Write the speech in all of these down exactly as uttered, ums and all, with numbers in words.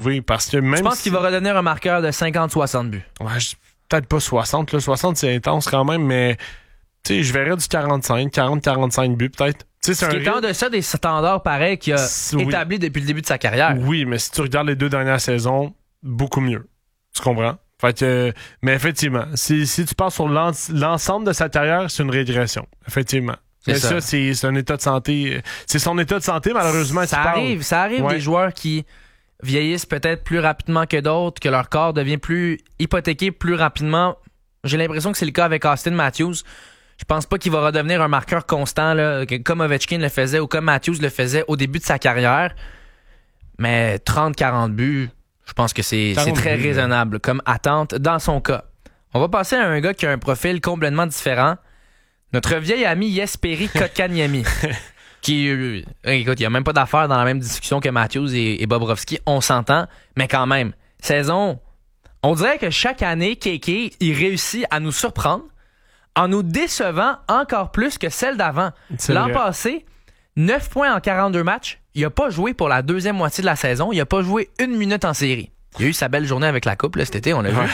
prouver. Parce que même Je pense si... qu'il va redevenir un marqueur de cinquante soixante buts. Ouais, je... peut-être pas soixante. Là. soixante, c'est intense quand même, mais tu sais, je verrais du quarante-cinq, quarante quarante-cinq buts peut-être. C'est Ce qui est en deçà des standards pareils qu'il a oui. établis depuis le début de sa carrière. Oui, mais si tu regardes les deux dernières saisons, beaucoup mieux. Tu comprends? Fait que, mais effectivement, si, si tu passes sur l'en- l'ensemble de sa carrière, c'est une régression. Effectivement. C'est mais ça, ça c'est, c'est un état de santé. C'est son état de santé, malheureusement. Ça arrive, ça arrive ouais. des joueurs qui vieillissent peut-être plus rapidement que d'autres, que leur corps devient plus hypothéqué plus rapidement. J'ai l'impression que c'est le cas avec Austin Matthews. Je pense pas qu'il va redevenir un marqueur constant, là, comme Ovechkin le faisait ou comme Matthews le faisait au début de sa carrière. Mais trente quarante buts, je pense que c'est, c'est très buts, raisonnable ouais. comme attente dans son cas. On va passer à un gars qui a un profil complètement différent. Notre vieil ami Jesperi Kotkaniemi. qui, euh, écoute, il n'y a même pas d'affaire dans la même discussion que Matthews et, et Bobrovsky. On s'entend, mais quand même. Saison, on dirait que chaque année, Kéké, il réussit à nous surprendre en nous décevant encore plus que celle d'avant. C'est L'an vrai. passé, neuf points en quarante-deux matchs. Il n'a pas joué pour la deuxième moitié de la saison. Il n'a pas joué une minute en série. Il a eu sa belle journée avec la coupe là, cet été, on l'a ouais. vu.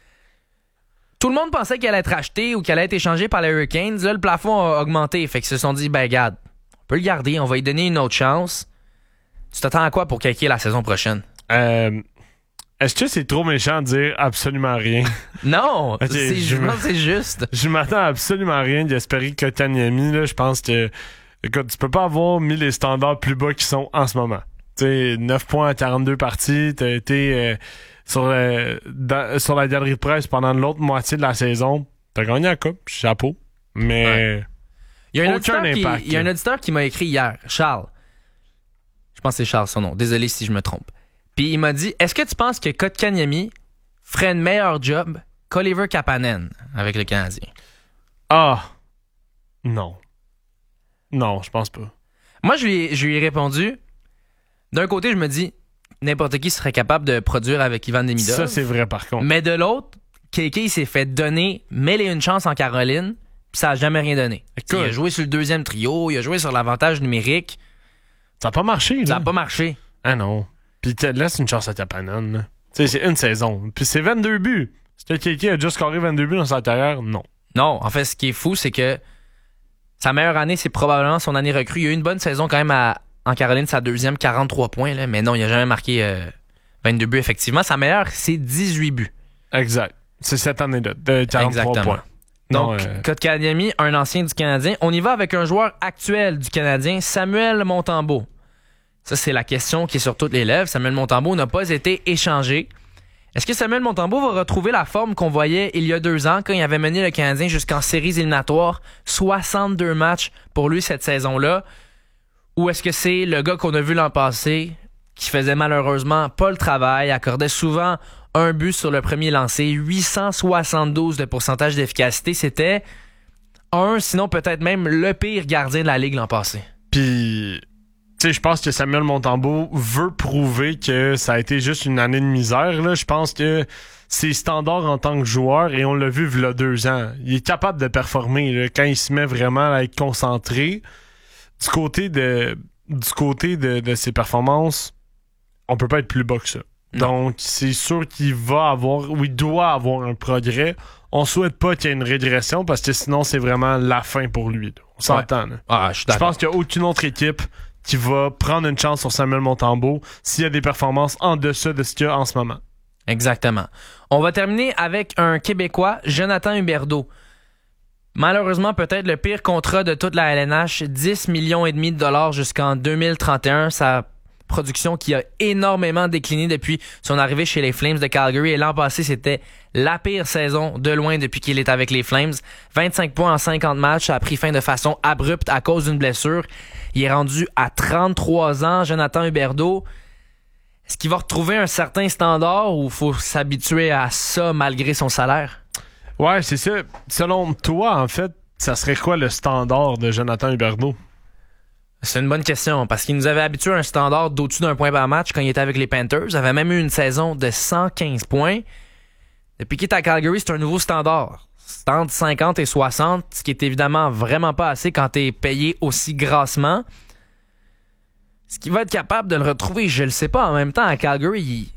Tout le monde pensait qu'elle allait être achetée ou qu'elle allait être échangée par les Hurricanes. Là, le plafond a augmenté. Fait qu'ils se sont dit, ben regarde, on peut le garder, on va lui donner une autre chance. Tu t'attends à quoi pour Kéké la saison prochaine? Euh... Est-ce que c'est trop méchant de dire absolument rien? Non, okay, c'est, je pense que c'est juste. Je m'attends à absolument rien d'Jesperi Kotkaniemi. Là, je pense que écoute, tu peux pas avoir mis les standards plus bas qu'ils sont en ce moment. Tu sais, neuf points à quarante-deux parties, t'as été euh, sur, euh, dans, sur la galerie de presse pendant l'autre moitié de la saison. T'as gagné la coupe, chapeau. Mais ouais. il y a un aucun auditeur impact. Qui, il y a un auditeur qui m'a écrit hier, Charles. Je pense que c'est Charles son nom. Désolé si je me trompe. Puis il m'a dit, est-ce que tu penses que Kotkaniemi ferait un meilleur job qu'Oliver Kapanen avec le Canadien? Ah! Non. Non, je pense pas. Moi, je lui, ai, je lui ai répondu, d'un côté, je me dis, n'importe qui serait capable de produire avec Ivan Demidov. Ça, c'est vrai, par contre. Mais de l'autre, Kéké, il s'est fait donner mille et une chances en Caroline, puis ça n'a jamais rien donné. Écoute, il a joué sur le deuxième trio, il a joué sur l'avantage numérique. Ça n'a pas marché, là. Ça n'a pas marché. Ah non. Puis laisse une chance à Kapanen. Tu sais, c'est une saison. Puis c'est vingt-deux buts. Est-ce que Kéké a déjà scoré vingt-deux buts dans sa carrière? Non. Non, en fait, ce qui est fou, c'est que sa meilleure année, c'est probablement son année recrue. Il a eu une bonne saison quand même à, en Caroline, sa deuxième, quarante-trois points. Là, mais non, il n'a jamais marqué euh, vingt-deux buts, effectivement. Sa meilleure, c'est dix-huit buts. Exact. C'est cette année-là, de quarante-trois Exactement. points. Donc, euh... Kotkaniemi, un ancien du Canadien. On y va avec un joueur actuel du Canadien, Samuel Montembeault. Ça, c'est la question qui est sur toutes les lèvres. Samuel Montembeault n'a pas été échangé. Est-ce que Samuel Montembeault va retrouver la forme qu'on voyait il y a deux ans quand il avait mené le Canadien jusqu'en séries éliminatoires? soixante-deux matchs pour lui cette saison-là. Ou est-ce que c'est le gars qu'on a vu l'an passé qui faisait malheureusement pas le travail, accordait souvent un but sur le premier lancé, huit cent soixante-douze de pourcentage d'efficacité. C'était un, sinon peut-être même le pire gardien de la Ligue l'an passé. Puis... Tu sais, je pense que Samuel Montembeault veut prouver que ça a été juste une année de misère. Là. Je pense que c'est standard en tant que joueur et on l'a vu il y a deux ans. Il est capable de performer là, quand il se met vraiment à être concentré. Du côté de du côté de, de ses performances, on peut pas être plus bas que ça. Non. Donc, c'est sûr qu'il va avoir, ou il doit avoir un progrès. On souhaite pas qu'il y ait une régression parce que sinon, c'est vraiment la fin pour lui. Là. On s'entend. Ouais. Ah, je suis d'accord. Je pense qu'il n'y a aucune autre équipe qui va prendre une chance sur Samuel Montembeault s'il y a des performances en deçà de ce qu'il y a en ce moment. Exactement. On va terminer avec un Québécois, Jonathan Huberdeau. Malheureusement, peut-être le pire contrat de toute la L N H, dix millions et demi de dollars jusqu'en deux mille trente et un. Sa production qui a énormément décliné depuis son arrivée chez les Flames de Calgary. Et l'an passé, c'était la pire saison de loin depuis qu'il est avec les Flames. vingt-cinq points en cinquante matchs. Ça a pris fin de façon abrupte à cause d'une blessure. Il est rendu à trente-trois ans, Jonathan Huberdeau. Est-ce qu'il va retrouver un certain standard ou il faut s'habituer à ça malgré son salaire? Ouais, c'est ça. Selon toi, en fait, ça serait quoi le standard de Jonathan Huberdeau? C'est une bonne question, parce qu'il nous avait habitué à un standard d'au-dessus d'un point par match quand il était avec les Panthers. Il avait même eu une saison de cent quinze points. Depuis qu'il est à Calgary, c'est un nouveau standard. C'est entre cinquante et soixante, ce qui est évidemment vraiment pas assez quand t'es payé aussi grassement. Est-ce qu'il va être capable de le retrouver? Je le sais pas. En même temps, à Calgary, il,